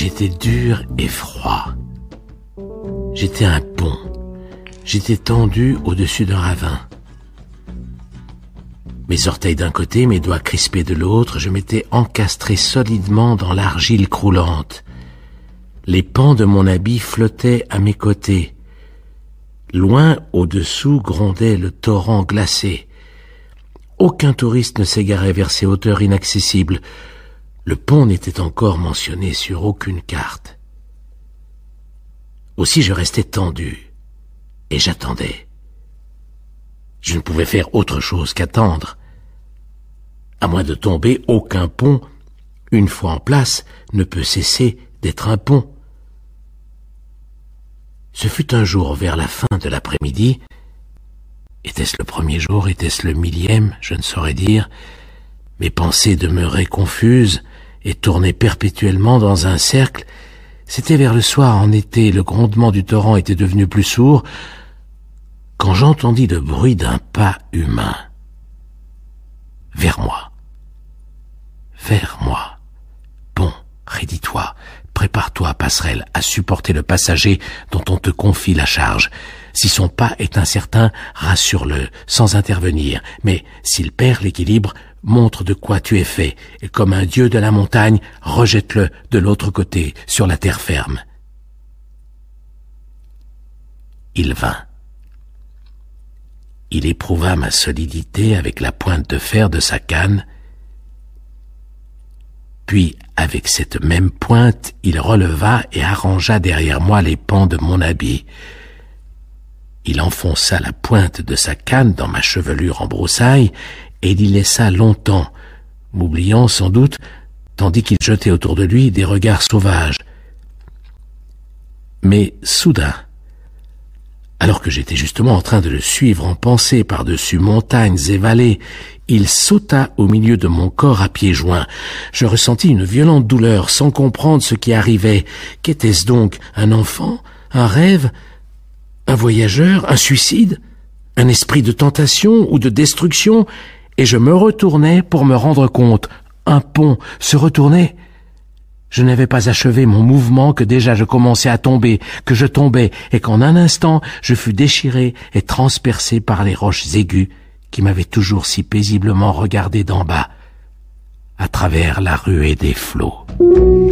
j'étais dur et froid. J'étais un pont. J'étais tendu au-dessus d'un ravin. Mes orteils d'un côté, mes doigts crispés de l'autre, je m'étais encastré solidement dans l'argile croulante. Les pans de mon habit flottaient à mes côtés. Loin au-dessous grondait le torrent glacé. Aucun touriste ne s'égarait vers ces hauteurs inaccessibles. Le pont n'était encore mentionné sur aucune carte. Aussi je restais tendu et j'attendais. Je ne pouvais faire autre chose qu'attendre. À moins de tomber, aucun pont, une fois en place, ne peut cesser d'être un pont. Ce fut un jour vers la fin de l'après-midi. Était-ce le premier jour, était-ce le millième, je ne saurais dire. Mes pensées demeuraient confuses et tournaient perpétuellement dans un cercle. C'était vers le soir, en été, le grondement du torrent était devenu plus sourd, quand j'entendis le bruit d'un pas humain. Vers moi. Bon, raidis-toi, prépare-toi, passerelle, à supporter le passager dont on te confie la charge. Si son pas est incertain, rassure-le, sans intervenir. Mais s'il perd l'équilibre, montre de quoi tu es fait, et comme un dieu de la montagne, rejette-le de l'autre côté, sur la terre ferme. Il vint. Il éprouva ma solidité avec la pointe de fer de sa canne, puis avec cette même pointe, il releva et arrangea derrière moi les pans de mon habit. Il enfonça la pointe de sa canne dans ma chevelure en broussailles et l'y laissa longtemps, m'oubliant sans doute, tandis qu'il jetait autour de lui des regards sauvages. Mais soudain, alors que j'étais justement en train de le suivre en pensée par-dessus montagnes et vallées, il sauta au milieu de mon corps à pieds joints. Je ressentis une violente douleur sans comprendre ce qui arrivait. Qu'était-ce donc? Un enfant? Un rêve? Un voyageur? Un suicide? Un esprit de tentation ou de destruction? Et je me retournai pour me rendre compte. Un pont se retournait. Je n'avais pas achevé mon mouvement que déjà je commençais à tomber, que je tombais, et qu'en un instant je fus déchiré et transpercé par les roches aiguës qui m'avaient toujours si paisiblement regardé d'en bas, à travers la ruée des flots.